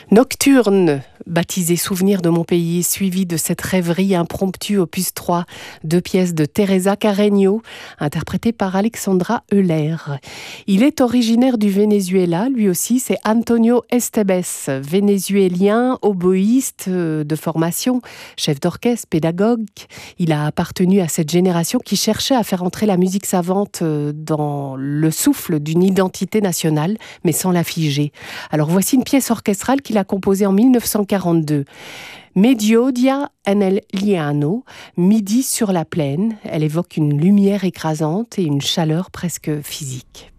Nocturne, baptisé Souvenir de mon pays, suivi de cette rêverie impromptue opus 3, 2 pièces de Teresa Carreño, interprétées par Alexandra Euler. Il est originaire du Venezuela, lui aussi, c'est Antonio Estebes, vénézuélien, oboïste de formation, chef d'orchestre, pédagogue. Il a appartenu à cette génération qui cherchait à faire entrer la musique savante dans le souffle d'une identité nationale, mais sans la figer. Alors voici une pièce orchestrale qu'il a composée en 1942. Mediodia en el Liano, midi sur la plaine. Elle évoque une lumière écrasante et une chaleur presque physique.